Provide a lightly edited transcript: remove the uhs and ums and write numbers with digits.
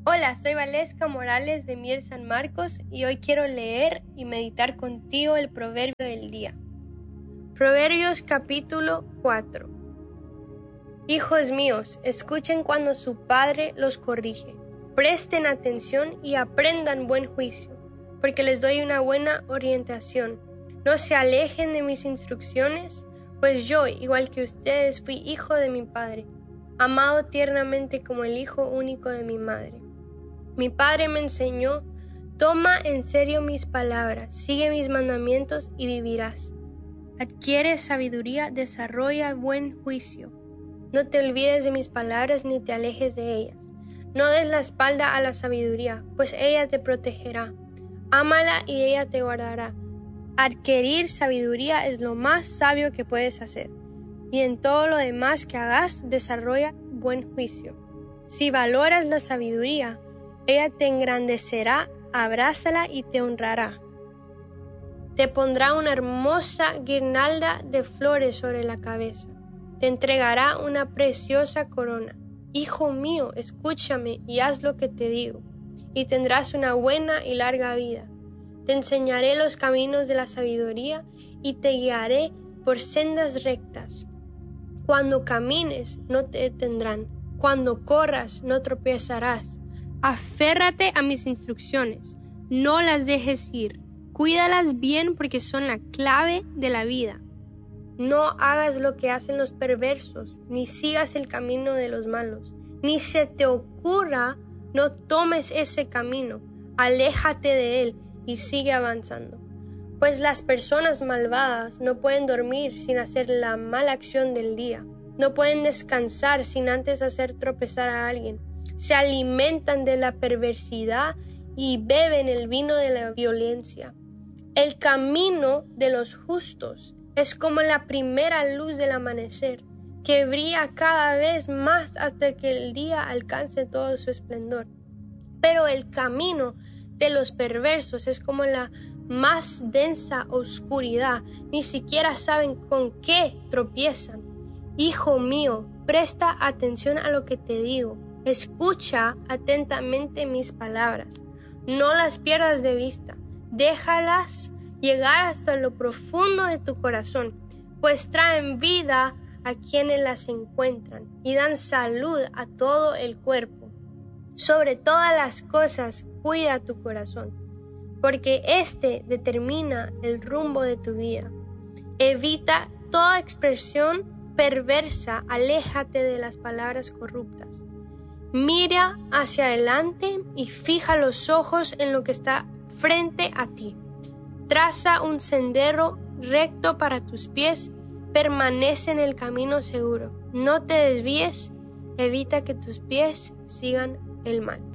Hola, soy Valesca Morales de Mier San Marcos y hoy quiero leer y meditar contigo el proverbio del día. Proverbios capítulo 4. Hijos míos, escuchen cuando su padre los corrige. Presten atención y aprendan buen juicio, porque les doy una buena orientación. No se alejen de mis instrucciones, pues yo, igual que ustedes, fui hijo de mi padre, amado tiernamente como el hijo único de mi madre. Mi padre me enseñó: toma en serio mis palabras, sigue mis mandamientos y vivirás. Adquiere sabiduría, desarrolla buen juicio. No te olvides de mis palabras ni te alejes de ellas. No des la espalda a la sabiduría, pues ella te protegerá. Ámala y ella te guardará. Adquirir sabiduría es lo más sabio que puedes hacer, y en todo lo demás que hagas, desarrolla buen juicio. Si valoras la sabiduría, ella te engrandecerá, abrázala y te honrará. Te pondrá una hermosa guirnalda de flores sobre la cabeza. Te entregará una preciosa corona. Hijo mío, escúchame y haz lo que te digo, y tendrás una buena y larga vida. Te enseñaré los caminos de la sabiduría y te guiaré por sendas rectas. Cuando camines, no te detendrán. Cuando corras, no tropezarás. Aférrate a mis instrucciones, no las dejes ir. Cuídalas bien porque son la clave de la vida. No hagas lo que hacen los perversos, ni sigas el camino de los malos. Ni se te ocurra, no tomes ese camino. Aléjate de él y sigue avanzando. Pues las personas malvadas no pueden dormir sin hacer la mala acción del día. No pueden descansar sin antes hacer tropezar a alguien. Se alimentan de la perversidad y beben el vino de la violencia. El camino de los justos es como la primera luz del amanecer, que brilla cada vez más hasta que el día alcance todo su esplendor. Pero el camino de los perversos es como la más densa oscuridad, ni siquiera saben con qué tropiezan. Hijo mío, presta atención a lo que te digo. Escucha atentamente mis palabras. No las pierdas de vista. Déjalas llegar hasta lo profundo de tu corazón, pues traen vida a quienes las encuentran y dan salud a todo el cuerpo. Sobre todas las cosas, cuida tu corazón, porque éste determina el rumbo de tu vida. Evita toda expresión perversa, aléjate de las palabras corruptas. Mira hacia adelante y fija los ojos en lo que está frente a ti. Traza un sendero recto para tus pies, permanece en el camino seguro. No te desvíes, evita que tus pies sigan el mal.